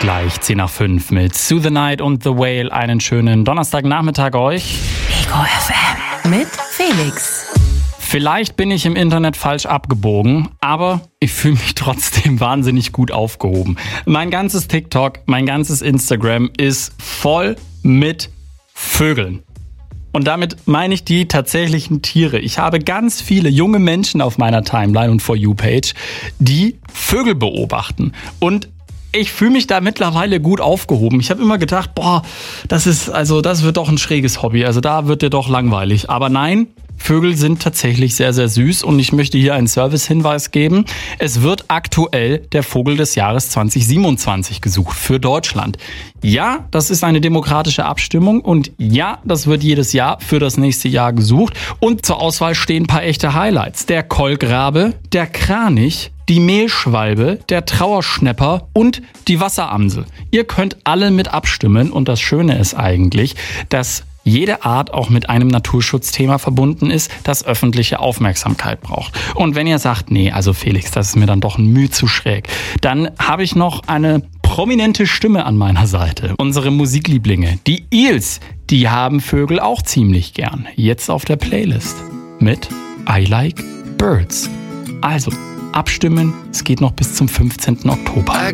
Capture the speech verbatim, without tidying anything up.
gleich zehn nach fünf mit Sue the Night und The Whale. Einen schönen Donnerstagnachmittag euch. Ego F M mit Felix. Vielleicht bin ich im Internet falsch abgebogen, aber ich fühle mich trotzdem wahnsinnig gut aufgehoben. Mein ganzes TikTok, mein ganzes Instagram ist voll mit Vögeln. Und damit meine ich die tatsächlichen Tiere. Ich habe ganz viele junge Menschen auf meiner Timeline und For You-Page, die Vögel beobachten. Und ich fühle mich da mittlerweile gut aufgehoben. Ich habe immer gedacht, boah, das ist, also das wird doch ein schräges Hobby. Also da wird dir doch langweilig. Aber nein, Vögel sind tatsächlich sehr, sehr süß und ich möchte hier einen Service-Hinweis geben. Es wird aktuell der Vogel des Jahres zwanzig siebenundzwanzig gesucht für Deutschland. Ja, das ist eine demokratische Abstimmung und ja, das wird jedes Jahr für das nächste Jahr gesucht. Und zur Auswahl stehen ein paar echte Highlights. Der Kolkrabe, der Kranich, die Mehlschwalbe, der Trauerschnäpper und die Wasseramsel. Ihr könnt alle mit abstimmen und das Schöne ist eigentlich, dass jede Art auch mit einem Naturschutzthema verbunden ist, das öffentliche Aufmerksamkeit braucht. Und wenn ihr sagt, nee, also Felix, das ist mir dann doch ein Mühe zu schräg, dann habe ich noch eine prominente Stimme an meiner Seite. Unsere Musiklieblinge, die Eels, die haben Vögel auch ziemlich gern. Jetzt auf der Playlist mit I Like Birds. Also, abstimmen, es geht noch bis zum fünfzehnten Oktober.